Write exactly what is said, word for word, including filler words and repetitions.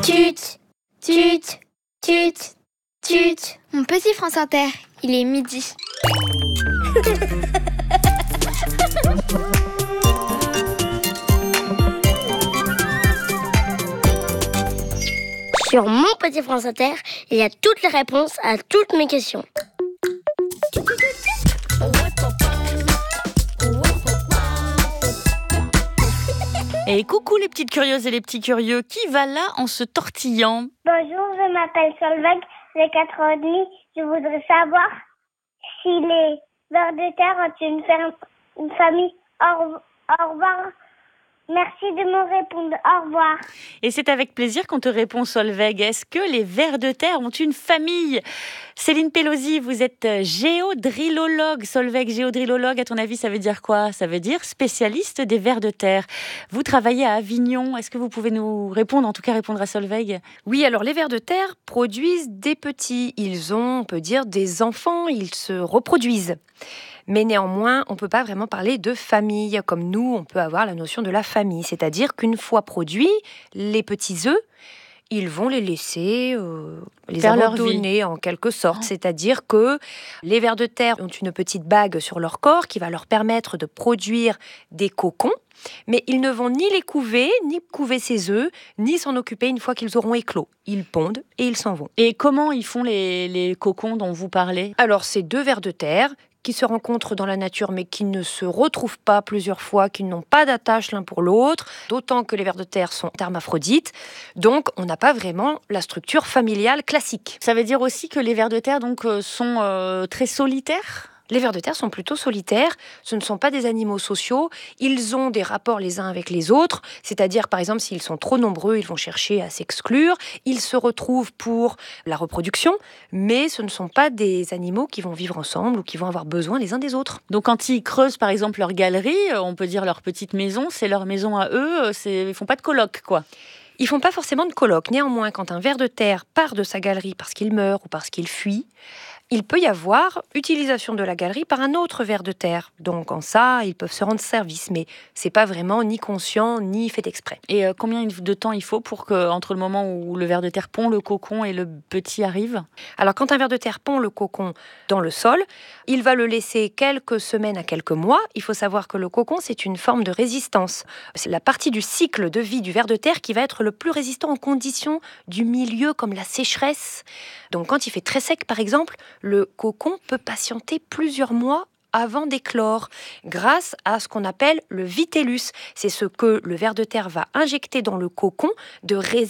Tut, tut, tut, tut. Mon petit France Inter, il est midi. Sur mon petit France Inter, il y a toutes les réponses à toutes mes questions. Et coucou les petites curieuses et les petits curieux, qui va là en se tortillant? Bonjour, je m'appelle Solveig, j'ai quatre ans et demi. Je voudrais savoir si les vers de terre ont une, ferme, une famille. Au, au revoir. Merci de me répondre. Au revoir. Et c'est avec plaisir qu'on te répond, Solveig. Est-ce que les vers de terre ont une famille? Céline Pelosi, vous êtes géodrillologue. Solveig, géodrillologue, à ton avis, ça veut dire quoi? Ça veut dire spécialiste des vers de terre. Vous travaillez à Avignon. Est-ce que vous pouvez nous répondre, en tout cas répondre à Solveig? Oui, alors les vers de terre produisent des petits. Ils ont, on peut dire, des enfants. Ils se reproduisent. Mais néanmoins, on ne peut pas vraiment parler de famille. Comme nous, on peut avoir la notion de la famille. C'est-à-dire qu'une fois produits, les petits œufs, ils vont les laisser, euh, les faire abandonner en quelque sorte. Oh. C'est-à-dire que les vers de terre ont une petite bague sur leur corps qui va leur permettre de produire des cocons. Mais ils ne vont ni les couver, ni couver ces œufs, ni s'en occuper une fois qu'ils auront éclos. Ils pondent et ils s'en vont. Et comment ils font les, les cocons dont vous parlez? Alors, c'est deux vers de terre qui se rencontrent dans la nature mais qui ne se retrouvent pas plusieurs fois, qui n'ont pas d'attache l'un pour l'autre, d'autant que les vers de terre sont hermaphrodites. Donc, on n'a pas vraiment la structure familiale classique. Ça veut dire aussi que les vers de terre donc, sont euh, très solitaires ? Les vers de terre sont plutôt solitaires, ce ne sont pas des animaux sociaux, ils ont des rapports les uns avec les autres, c'est-à-dire par exemple s'ils sont trop nombreux, ils vont chercher à s'exclure, ils se retrouvent pour la reproduction, mais ce ne sont pas des animaux qui vont vivre ensemble ou qui vont avoir besoin les uns des autres. Donc quand ils creusent par exemple leur galerie, on peut dire leur petite maison, c'est leur maison à eux, c'est... ils font pas de coloc quoi. Ils font pas forcément de colloque. Néanmoins, quand un ver de terre part de sa galerie parce qu'il meurt ou parce qu'il fuit, il peut y avoir utilisation de la galerie par un autre ver de terre. Donc en ça, ils peuvent se rendre service, mais c'est pas vraiment ni conscient ni fait exprès. Et euh, combien de temps il faut pour que, entre le moment où le ver de terre pond le cocon et le petit arrive? Alors quand un ver de terre pond le cocon dans le sol, il va le laisser quelques semaines à quelques mois. Il faut savoir que le cocon, c'est une forme de résistance. C'est la partie du cycle de vie du ver de terre qui va être le plus résistant aux conditions du milieu comme la sécheresse. Donc quand il fait très sec par exemple, le cocon peut patienter plusieurs mois avant d'éclore, grâce à ce qu'on appelle le vitellus. C'est ce que le ver de terre va injecter dans le cocon de réserve